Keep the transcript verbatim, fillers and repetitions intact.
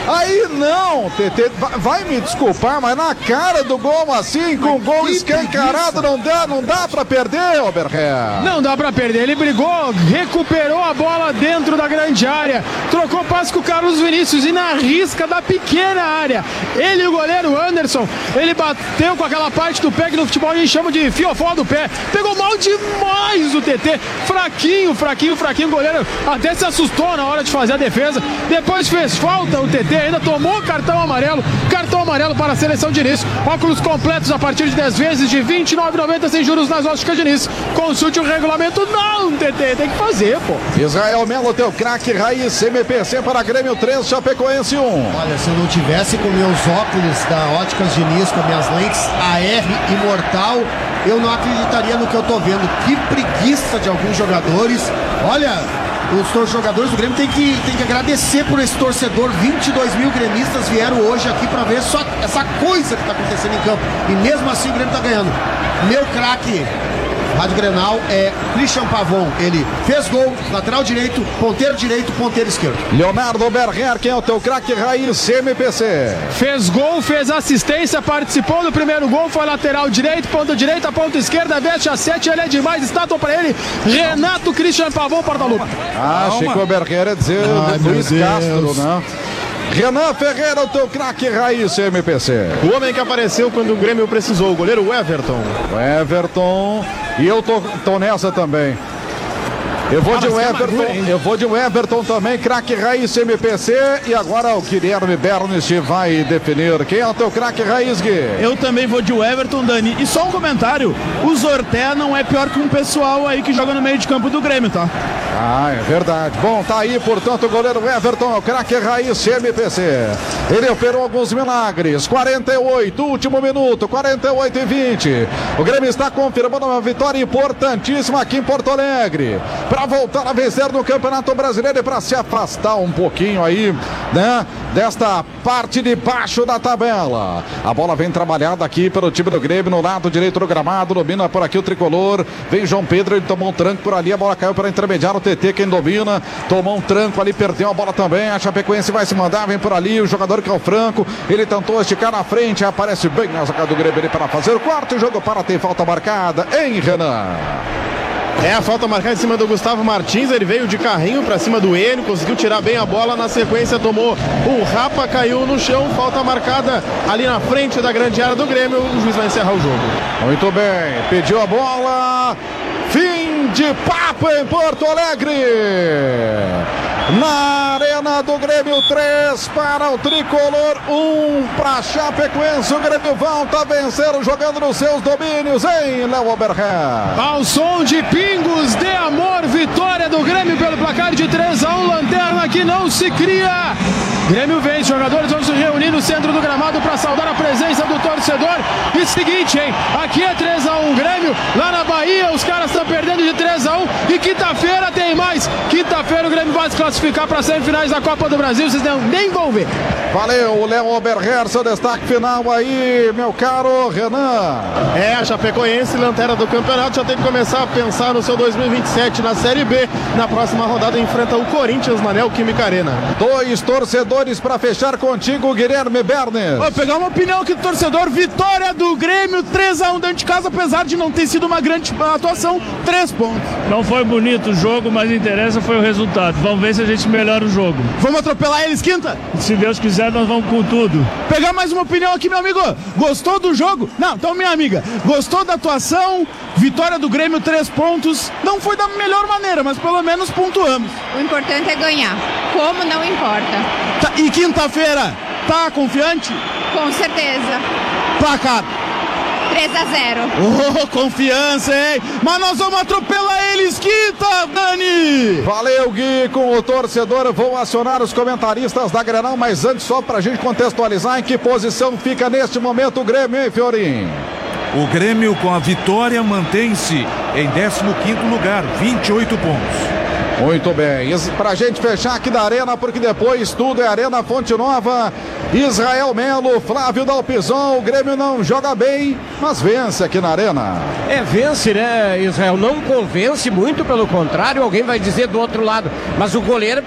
Aí não, T T, vai me desculpar, mas na cara do gol assim, com o gol escancarado, não dá, não dá pra perder, Oberher. Não dá pra perder, ele brigou, recuperou a bola dentro da grande área, trocou passe com o Carlos Vinícius e na risca da pequena área, ele e o goleiro Anderson, ele bateu com aquela parte do pé que no futebol a gente chama de fiofó do pé, pegou mal demais o T T, fraquinho, fraquinho, fraquinho, o goleiro até se assustou na hora de fazer a defesa, depois fez falta o T T, ainda tomou cartão amarelo, cartão amarelo para a seleção de Diniz, óculos completos a partir de dez vezes de vinte e nove reais e noventa centavos sem juros nas óticas Diniz, consulte o regulamento. Não, T T, tem que fazer, pô. Israel Melo, teu craque raiz, M P C para Grêmio três, Chapecoense um. Olha, se eu não tivesse com meus óculos da óticas Diniz, com minhas lentes A R imortal, eu não acreditaria no que eu tô vendo. Que preguiça de alguns jogadores. Olha, os jogadores do Grêmio tem que, tem que agradecer por esse torcedor. vinte e dois mil gremistas vieram hoje aqui para ver só essa coisa que tá acontecendo em campo. E mesmo assim o Grêmio tá ganhando. Meu craque Rádio Grenal é Christian Pavon. Ele fez gol, lateral direito, ponteiro direito, ponteiro esquerdo. Leonardo Oberher, quem é o teu craque raiz, M P C? Fez gol, fez assistência, participou do primeiro gol, foi lateral direito, ponta direita, ponta esquerda, veste a sete, ele é demais, estátua pra ele, Renato Christian Pavon, porta-lupa. Ah, achei que o Oberher ia dizer Ai, Luiz meu Castro, Deus. né? Renan Ferreira, o teu craque raiz, M P C. O homem que apareceu quando o Grêmio precisou, o goleiro Everton. O Everton, e eu tô, tô nessa também. Eu vou de um Everton, eu vou de um Everton também, craque raiz M P C, e agora o Guilherme Bernes vai definir. Quem é o teu craque raiz, Gui? Eu também vou de Everton, Dani. E só um comentário, o Zorté não é pior que um pessoal aí que joga no meio de campo do Grêmio, tá? Ah, é verdade. Bom, tá aí, portanto, o goleiro Everton, o craque raiz M P C. Ele operou alguns milagres. quarenta e oito, último minuto, quarenta e oito e vinte. O Grêmio está confirmando uma vitória importantíssima aqui em Porto Alegre, para voltar a vencer no Campeonato Brasileiro e para se afastar um pouquinho aí, né, desta parte de baixo da tabela. A bola vem trabalhada aqui pelo time do Grêmio no lado direito do gramado, domina por aqui o tricolor, vem João Pedro, ele tomou um tranco por ali, a bola caiu para intermediar o T T, quem domina, tomou um tranco ali, perdeu a bola também, a Chapecoense vai se mandar, vem por ali o jogador que é o Franco, ele tentou esticar na frente, aparece bem na zaga do Grêmio ali para fazer o quarto jogo para ter falta marcada, hein, Renan? É a falta marcada em cima do Gustavo Martins, ele veio de carrinho pra cima do Enio, conseguiu tirar bem a bola, na sequência tomou o Rapa, caiu no chão, falta marcada ali na frente da grande área do Grêmio, o juiz vai encerrar o jogo. Muito bem, pediu a bola, fim de papo em Porto Alegre, na Arena do Grêmio, três para o Tricolor, um para Chapecoense, o Grêmio volta a vencer jogando nos seus domínios, hein, Léo Oberher? Ao som de pingos de amor, vitória do Grêmio pelo placar de três a um, lanterna que não se cria. Grêmio vence, jogadores vão se reunir no centro do gramado para saudar a presença do torcedor. E seguinte, hein, aqui é três a um Grêmio, lá na Bahia os caras estão perdendo de três a um e quinta-feira tem mais. Quinta-feira o Grêmio vai se classificar para semifinais da Copa do Brasil, vocês não, nem vão ver. Valeu, Léo Oberher, seu destaque final aí, meu caro Renan. É, a Chapecoense, lanterna do campeonato, já tem que começar a pensar no seu dois mil e vinte e sete na Série B. Na próxima rodada enfrenta o Corinthians na Neoquímica Arena. Dois torcedores para fechar contigo, Guilherme Bernes. Vou pegar uma opinião aqui do torcedor, vitória do Grêmio, três a um dentro de casa, apesar de não ter sido uma grande atuação, três pontos. Não foi bonito o jogo, mas interessa foi o resultado. Vamos ver se a gente melhora o jogo. Vamos atropelar eles, quinta? Se Deus quiser, nós vamos com tudo. Pegar mais uma opinião aqui, meu amigo. Gostou do jogo? Não, então minha amiga, gostou da atuação? Vitória do Grêmio, três pontos. Não foi da melhor maneira, mas pelo menos pontuamos. O importante é ganhar. Como não importa. Tá, e quinta-feira, tá confiante? Com certeza. Placar. três a zero. Oh, confiança, hein? Mas nós vamos atropelar eles, quinta, Dani! Valeu, Gui, com o torcedor. Vou acionar os comentaristas da Grenal, mas antes, só pra gente contextualizar, em que posição fica neste momento o Grêmio, hein, Fiorim? O Grêmio, com a vitória, mantém-se em décimo quinto lugar, vinte e oito pontos. Muito bem, isso pra gente fechar aqui da Arena, porque depois tudo é Arena Fonte Nova. Israel Melo, Flávio Dalpizon, o Grêmio não joga bem, mas vence aqui na Arena. É, vence, né, Israel? Não convence, muito pelo contrário, alguém vai dizer do outro lado, mas o goleiro